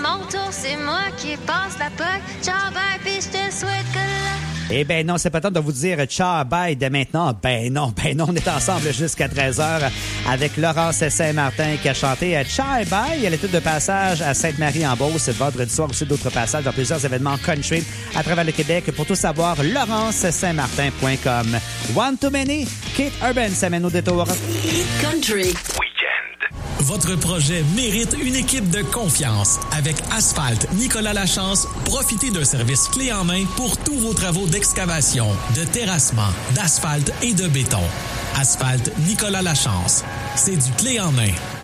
mon tour, c'est moi qui passe la POC. Ciao, bye, puis je te souhaite que la... Eh ben non, c'est pas temps de vous dire ciao, bye dès maintenant. Ben non, on est ensemble jusqu'à 13h avec Laurence Saint-Martin qui a chanté ciao, bye. Elle était de passage à Sainte-Marie-en-Beauce. Vendredi soir aussi d'autres passages dans plusieurs événements country à travers le Québec. Pour tout savoir, laurencesaintmartin.com. One Too Many, Kate Urban, ça mène au détour. Country. Votre projet mérite une équipe de confiance. Avec Asphalt Nicolas Lachance, profitez d'un service clé en main pour tous vos travaux d'excavation, de terrassement, d'asphalte et de béton. Asphalt Nicolas Lachance, c'est du clé en main.